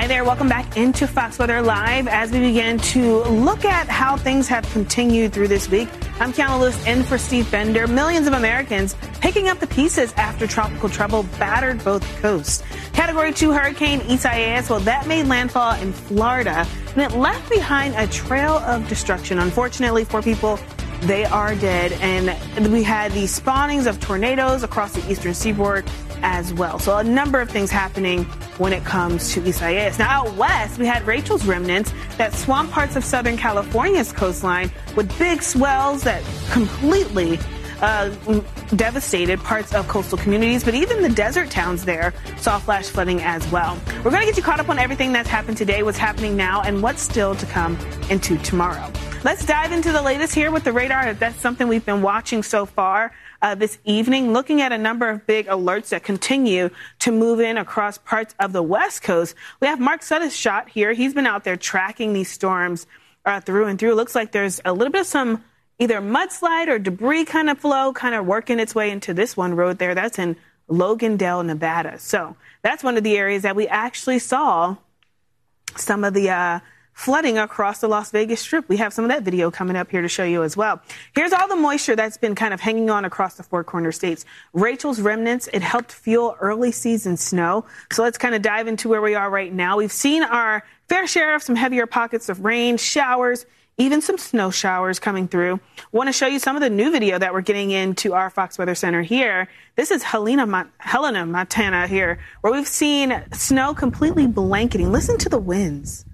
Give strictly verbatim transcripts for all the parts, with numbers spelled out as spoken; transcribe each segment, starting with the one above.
Hi there. Welcome back into Fox Weather Live as we begin to look at how things have continued through this week. I'm Kiana Lewis in for Steve Bender. Millions of Americans picking up the pieces after tropical trouble battered both coasts. Category two hurricane Isaias, well, that made landfall in Florida, and it left behind a trail of destruction. Unfortunately for people, they are dead. And we had the spawnings of tornadoes across the eastern seaboard as well. So a number of things happening when it comes to Isaias. Now out west, we had Rachel's remnants that swamped parts of Southern California's coastline with big swells that completely uh, devastated parts of coastal communities, but even the desert towns there saw flash flooding as well. We're going to get you caught up on everything that's happened today, what's happening now, and what's still to come into tomorrow. Let's dive into the latest here with the radar. That's something we've been watching so far uh, this evening, looking at a number of big alerts that continue to move in across parts of the West Coast. We have Mark Suttershot here. He's been out there tracking these storms uh, through and through. It looks like there's a little bit of some either mudslide or debris kind of flow kind of working its way into this one road there. That's in Logandale, Nevada. So that's one of the areas that we actually saw some of the uh, flooding across the Las Vegas Strip. We have some of that video coming up here to show you as well. Here's all the moisture that's been kind of hanging on across the Four Corner states. Rachel's remnants, it helped fuel early season snow. So let's kind of dive into where we are right now. We've seen our fair share of some heavier pockets of rain, showers, even some snow showers coming through. I want to show you some of the new video that we're getting into our Fox Weather Center here. This is Helena, Helena, Montana here, where we've seen snow completely blanketing. Listen to the winds.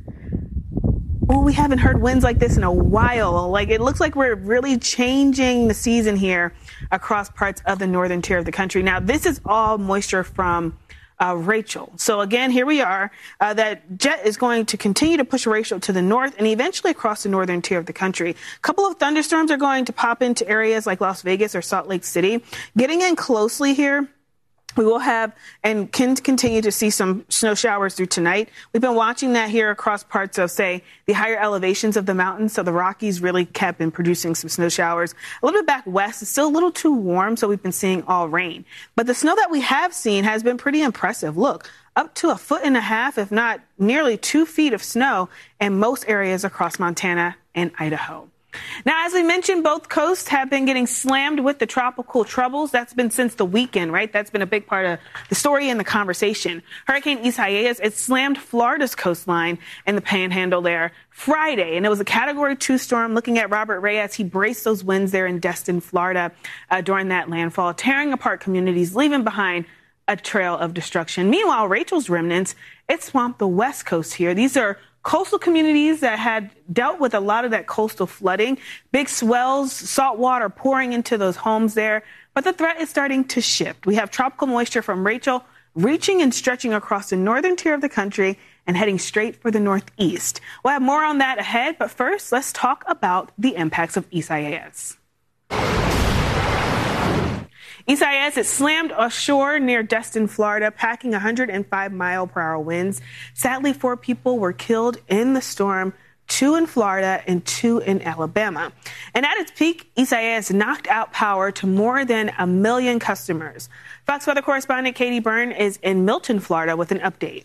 Oh, we haven't heard winds like this in a while. Like, it looks like we're really changing the season here across parts of the northern tier of the country. Now, this is all moisture from uh, Rachel. So again, here we are. Uh, that jet is going to continue to push Rachel to the north and eventually across the northern tier of the country. A couple of thunderstorms are going to pop into areas like Las Vegas or Salt Lake City. Getting in closely here, we will have and can continue to see some snow showers through tonight. We've been watching that here across parts of, say, the higher elevations of the mountains. So the Rockies really kept in producing some snow showers. A little bit back west, it's still a little too warm, so we've been seeing all rain. But the snow that we have seen has been pretty impressive. Look, up to a foot and a half, if not nearly two feet of snow in most areas across Montana and Idaho. Now, as we mentioned, both coasts have been getting slammed with the tropical troubles. That's been since the weekend, right? That's been a big part of the story and the conversation. Hurricane Isaias, it slammed Florida's coastline and the panhandle there Friday, and it was a Category two storm. Looking at Robert Reyes, he braced those winds there in Destin, Florida, uh, during that landfall, tearing apart communities, leaving behind a trail of destruction. Meanwhile, Rachel's remnants, it swamped the West Coast here. These are coastal communities that had dealt with a lot of that coastal flooding, big swells, salt water pouring into those homes there. But the threat is starting to shift. We have tropical moisture from Rachel reaching and stretching across the northern tier of the country and heading straight for the northeast. We'll have more on that ahead. But first, let's talk about the impacts of Isaias. Isaias, it slammed ashore near Destin, Florida, packing one hundred five mile per hour winds. Sadly, four people were killed in the storm, two in Florida and two in Alabama. And at its peak, Isaias knocked out power to more than a million customers. Fox Weather correspondent Katie Byrne is in Milton, Florida, with an update.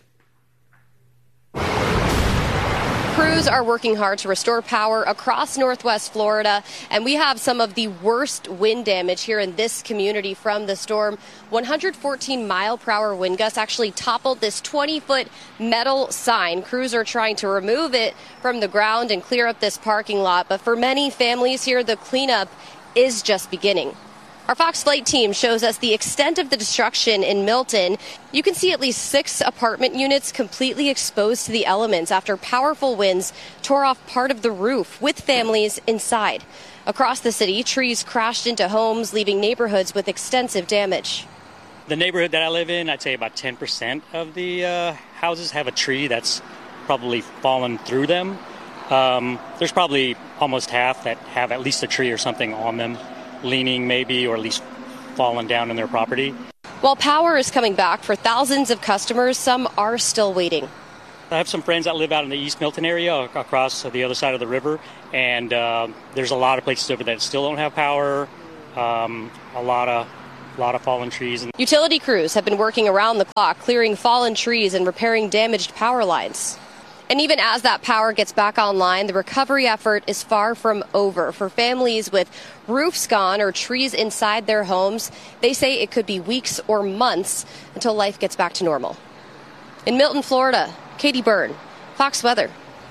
Crews are working hard to restore power across northwest Florida, and we have some of the worst wind damage here in this community from the storm. one hundred fourteen mile per hour wind gusts actually toppled this twenty foot metal sign. Crews are trying to remove it from the ground and clear up this parking lot, but for many families here, the cleanup is just beginning. Our Fox Flight team shows us the extent of the destruction in Milton. You can see at least six apartment units completely exposed to the elements after powerful winds tore off part of the roof with families inside. Across the city, trees crashed into homes, leaving neighborhoods with extensive damage. The neighborhood that I live in, I'd say about ten percent of the uh, houses have a tree that's probably fallen through them. Um, there's probably almost half that have at least a tree or something on them, leaning maybe, or at least fallen down in their property. While power is coming back for thousands of customers, some are still waiting. I have some friends that live out in the East Milton area across the other side of the river, and uh, there's a lot of places over there that still don't have power. Um, a lot of a lot of fallen trees. And utility crews have been working around the clock, clearing fallen trees and repairing damaged power lines. And even as that power gets back online, the recovery effort is far from over. For families with roofs gone or trees inside their homes, they say it could be weeks or months until life gets back to normal. In Milton, Florida, Katie Byrne, Fox Weather.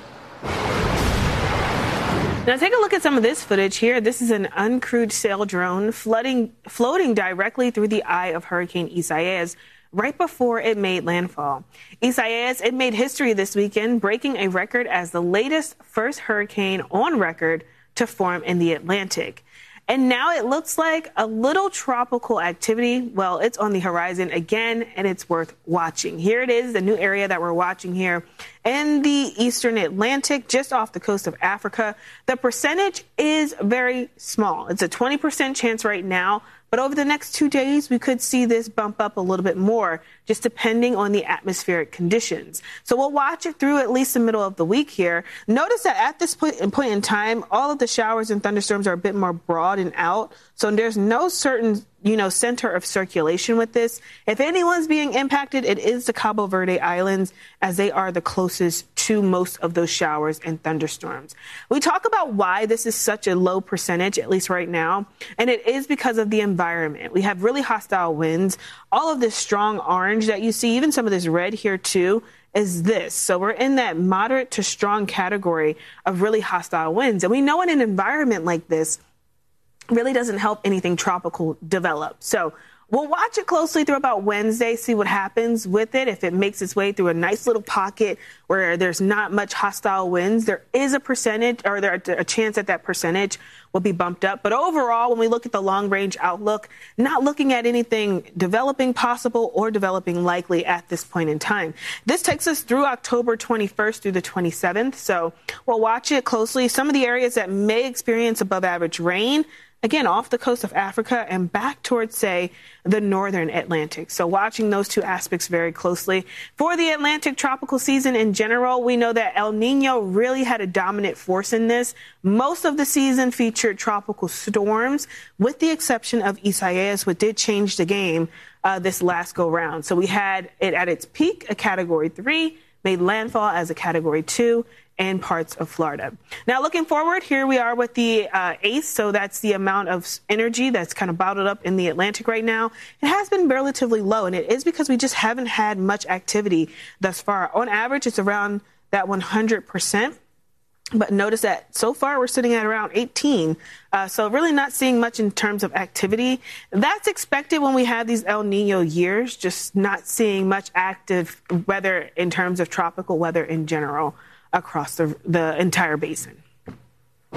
Now take a look at some of this footage here. This is an uncrewed sail drone flooding, floating directly through the eye of Hurricane Isaias right before it made landfall. Isaias, it made history this weekend, breaking a record as the latest first hurricane on record to form in the Atlantic. And now it looks like a little tropical activity. Well, it's on the horizon again, and it's worth watching. Here it is, the new area that we're watching here in the eastern Atlantic, just off the coast of Africa. The percentage is very small. It's a twenty percent chance right now. But over the next two days, we could see this bump up a little bit more, just depending on the atmospheric conditions. So we'll watch it through at least the middle of the week here. Notice that at this point in time, all of the showers and thunderstorms are a bit more broad and out. So there's no certain, you know, center of circulation with this. If anyone's being impacted, it is the Cabo Verde Islands, as they are the closest to most of those showers and thunderstorms. We talk about why this is such a low percentage, at least right now, and it is because of the environment. We have really hostile winds. All of this strong orange that you see, even some of this red here too, is this. So we're in that moderate to strong category of really hostile winds. And we know in an environment like this, really doesn't help anything tropical develop. So we'll watch it closely through about Wednesday, see what happens with it. If it makes its way through a nice little pocket where there's not much hostile winds, there is a percentage, or there a chance that that percentage will be bumped up. But overall, when we look at the long range outlook, not looking at anything developing possible or developing likely at this point in time. This takes us through October twenty-first through the twenty-seventh. So we'll watch it closely. Some of the areas that may experience above average rain, again, off the coast of Africa and back towards, say, the northern Atlantic. So watching those two aspects very closely. For the Atlantic tropical season in general, we know that El Nino really had a dominant force in this. Most of the season featured tropical storms, with the exception of Isaias, which did change the game uh, this last go round. So we had it at its peak, a category three, made landfall as a category two, and parts of Florida. Now, looking forward, here we are with the uh, ACE. So that's the amount of energy that's kind of bottled up in the Atlantic right now. It has been relatively low, and it is because we just haven't had much activity thus far. On average, it's around that one hundred percent. But notice that so far we're sitting at around eighteen. Uh, so really not seeing much in terms of activity. That's expected when we have these El Nino years, just not seeing much active weather in terms of tropical weather in general across the, the entire basin. All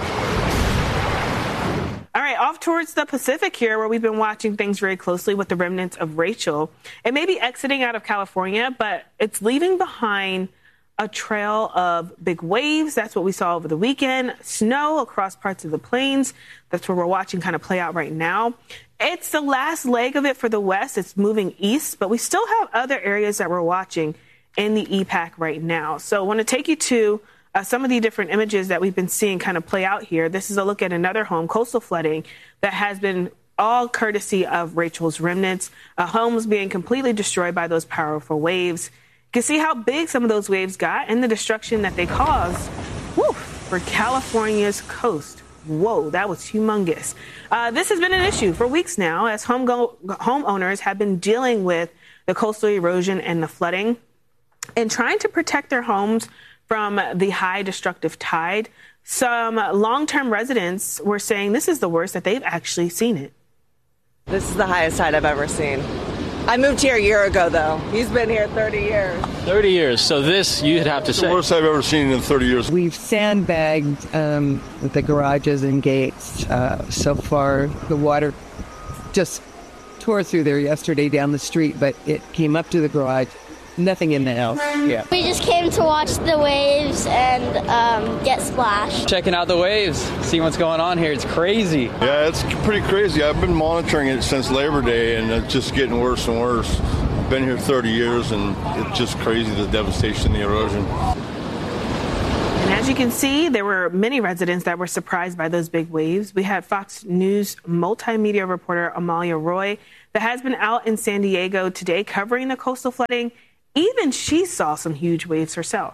right, off towards the Pacific here, where we've been watching things very closely with the remnants of Rachel. It may be exiting out of California, but it's leaving behind a trail of big waves. That's what we saw over the weekend. Snow across parts of the plains. That's where we're watching kind of play out right now. It's the last leg of it for the west. It's moving east, but we still have other areas that we're watching in the E PAC right now. So I want to take you to uh, some of the different images that we've been seeing kind of play out here. This is a look at another home, coastal flooding, that has been all courtesy of Rachel's remnants. Uh, homes being completely destroyed by those powerful waves. You can see how big some of those waves got and the destruction that they caused whew, for California's coast. Whoa, that was humongous. Uh, this has been an issue for weeks now, as home go- homeowners have been dealing with the coastal erosion and the flooding and trying to protect their homes from the high destructive tide. Some long-term residents were saying this is the worst that they've actually seen it. This is the highest tide I've ever seen. I moved here a year ago, though. He's been here thirty years. thirty years. So this, you'd have to it's say. the worst I've ever seen in thirty years. We've sandbagged um, the garages and gates. Uh, so far, the water just tore through there yesterday down the street, but it came up to the garage. Nothing in the house. Yeah. We just came to watch the waves and um, get splashed. Checking out the waves, seeing what's going on here. It's crazy. Yeah, it's pretty crazy. I've been monitoring it since Labor Day, and it's just getting worse and worse. I've been here thirty years, and it's just crazy, the devastation, the erosion. And as you can see, there were many residents that were surprised by those big waves. We had Fox News multimedia reporter Amalia Roy that has been out in San Diego today covering the coastal flooding. Even she saw some huge waves herself.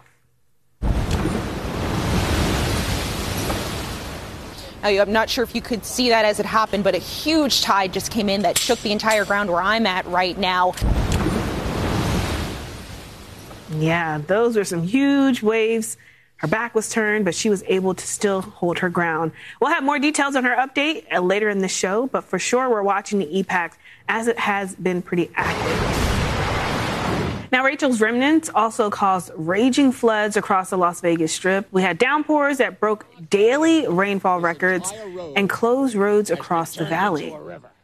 I'm not sure if you could see that as it happened, but a huge tide just came in that shook the entire ground where I'm at right now. Yeah, those are some huge waves. Her back was turned, but she was able to still hold her ground. We'll have more details on her update later in the show, but for sure we're watching the E PAC as it has been pretty active. Now, Rachel's remnants also caused raging floods across the Las Vegas Strip. We had downpours that broke daily rainfall records and closed roads across the valley.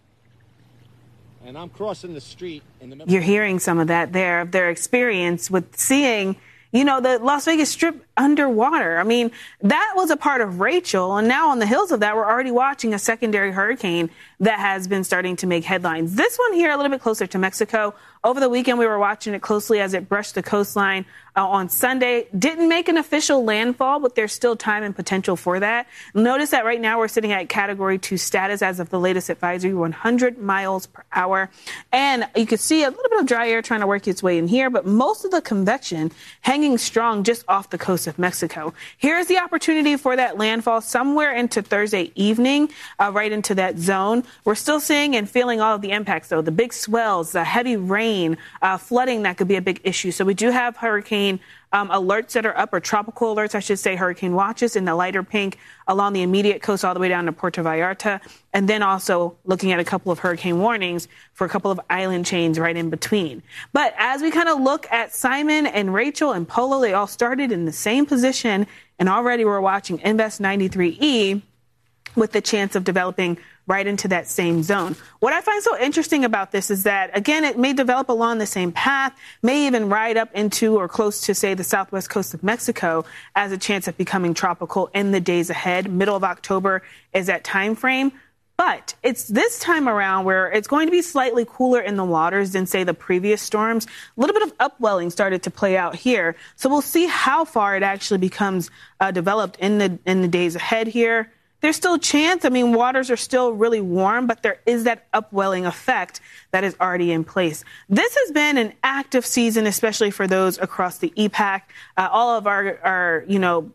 And I'm crossing the street in the middle. You're hearing some of that there, of their experience with seeing, you know, the Las Vegas Strip underwater. I mean, that was a part of Rachel. And now on the heels of that, we're already watching a secondary hurricane that has been starting to make headlines. This one here, a little bit closer to Mexico. Over the weekend, we were watching it closely as it brushed the coastline uh, on Sunday. Didn't make an official landfall, but there's still time and potential for that. Notice that right now we're sitting at category two status as of the latest advisory, one hundred miles per hour. And you can see a little bit of dry air trying to work its way in here, but most of the convection hanging strong just off the coast of Mexico. Here's the opportunity for that landfall somewhere into Thursday evening, uh, right into that zone. We're still seeing and feeling all of the impacts, though. The big swells, the heavy rain, uh, flooding, that could be a big issue. So we do have hurricane um, alerts that are up, or tropical alerts, I should say, hurricane watches in the lighter pink along the immediate coast all the way down to Puerto Vallarta. And then also looking at a couple of hurricane warnings for a couple of island chains right in between. But as we kind of look at Simon and Rachel and Polo, they all started in the same position. And already we're watching Invest ninety-three E with the chance of developing right into that same zone. What I find so interesting about this is that, again, it may develop along the same path, may even ride up into or close to, say, the southwest coast of Mexico as a chance of becoming tropical in the days ahead. Middle of October is that time frame. But it's this time around where it's going to be slightly cooler in the waters than, say, the previous storms. A little bit of upwelling started to play out here. So we'll see how far it actually becomes uh, developed in the in the days ahead here. There's still a chance. I mean, waters are still really warm, but there is that upwelling effect that is already in place. This has been an active season, especially for those across the E PAC. Uh, all of our, our, you know,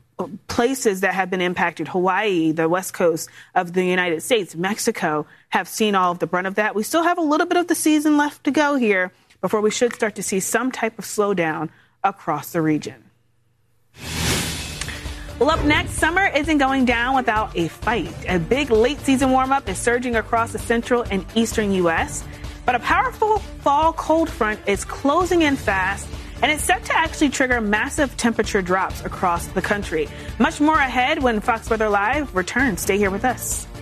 places that have been impacted, Hawaii, the west coast of the United States, Mexico, have seen all of the brunt of that. We still have a little bit of the season left to go here before we should start to see some type of slowdown across the region. Well, up next, summer isn't going down without a fight. A big late season warm-up is surging across the central and eastern U S, but a powerful fall cold front is closing in fast, and it's set to actually trigger massive temperature drops across the country. Much more ahead when Fox Weather Live returns. Stay here with us.